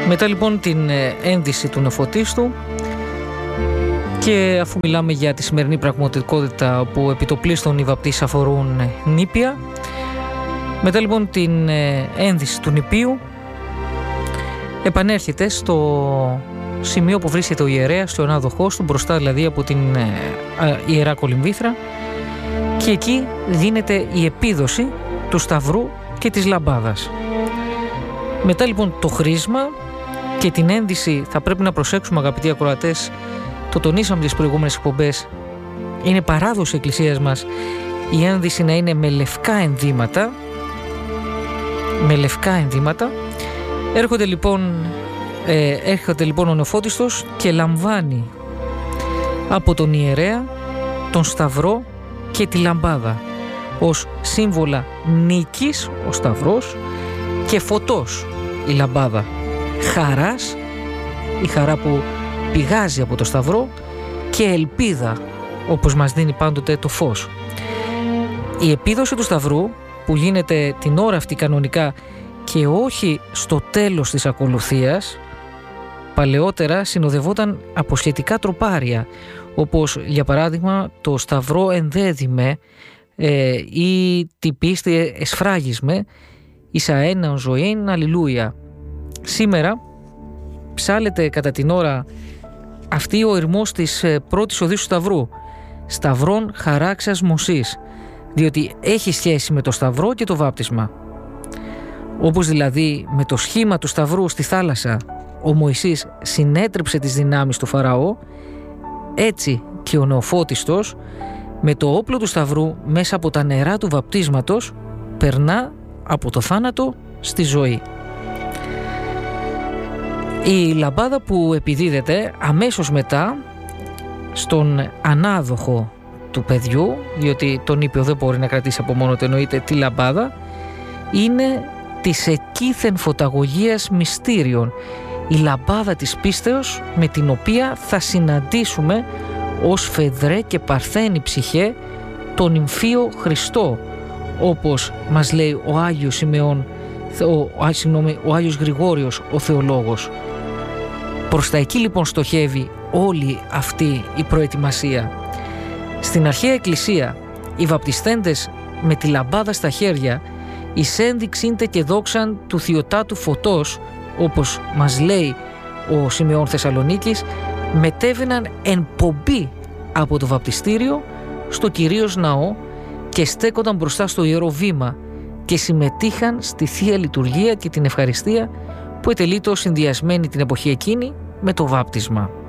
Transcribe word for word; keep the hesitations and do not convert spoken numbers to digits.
Μετά λοιπόν την ένδυση του νεφωτίστου, και αφού μιλάμε για τη σημερινή πραγματικότητα που επιτοπλίστων οι βαπτίσεις αφορούν νήπια, μετά λοιπόν την ένδυση του νηπίου επανέρχεται στο σημείο που βρίσκεται ο ιερέας, στο ανάδοχός του, μπροστά δηλαδή από την Ιερά Κολυμβήθρα, και εκεί δίνεται η επίδοση του σταυρού και της λαμπάδας. Μετά λοιπόν το χρήσμα και την ένδυση, θα πρέπει να προσέξουμε, αγαπητοί ακροατές, το τονίσαμε τις προηγούμενες εκπομπές, είναι παράδοση εκκλησίας μας η ένδυση να είναι με λευκά ενδύματα. Με λευκά ενδύματα. Έρχονται λοιπόν, ε, έρχεται λοιπόν ο νεφώτιστος και λαμβάνει από τον ιερέα τον σταυρό και τη λαμπάδα ως σύμβολα νίκης ο σταυρός και φωτός η λαμπάδα, χαράς, η χαρά που πηγάζει από το σταυρό, και ελπίδα όπως μας δίνει πάντοτε το φως. Η επίδοση του σταυρού που γίνεται την ώρα αυτή κανονικά και όχι στο τέλος της ακολουθίας, παλαιότερα συνοδευόταν από σχετικά τροπάρια, όπως για παράδειγμα το σταυρό ενδέδυμε ε, ή τυπίστε εσφράγισμε εις αέναον ζωήν αλληλούια. Σήμερα ψάλεται κατά την ώρα αυτή ο ηρμός της πρώτης οδής του σταυρού, σταυρών χαράξας μωσής, διότι έχει σχέση με το σταυρό και το βάπτισμα. Όπως δηλαδή με το σχήμα του σταυρού στη θάλασσα ο Μωυσής συνέτριψε τις δυνάμεις του Φαραώ, έτσι και ο νεοφώτιστος με το όπλο του σταυρού μέσα από τα νερά του βαπτίσματος περνά από το θάνατο στη ζωή. Η λαμπάδα που επιδίδεται αμέσως μετά στον ανάδοχο του παιδιού, διότι τον ήπιο δεν μπορεί να κρατήσει από μόνο του, εννοείται τη λαμπάδα, είναι της εκείθεν φωταγωγίας μυστήριων, η λαμπάδα της πίστεως με την οποία θα συναντήσουμε ως φεδρέ και παρθένη ψυχέ τον νυμφίο Χριστό, όπως μας λέει ο Άγιος Σιμεών, ο, α, συγγνώμη, ο Άγιος Γρηγόριος ο θεολόγος. Προς τα εκεί λοιπόν στοχεύει όλη αυτή η προετοιμασία. Στην αρχαία εκκλησία οι βαπτιστέντες με τη λαμπάδα στα χέρια εις ένδειξήντε και δόξαν του θειοτάτου φωτός, όπως μας λέει ο Σιμεών Θεσσαλονίκης, μετέβαιναν εν πομπή από το βαπτιστήριο στο Κυρίως Ναό και στέκονταν μπροστά στο Ιερό Βήμα και συμμετείχαν στη Θεία Λειτουργία και την ευχαριστία που ετελείτο συνδυασμένη την εποχή εκείνη με το βάπτισμα.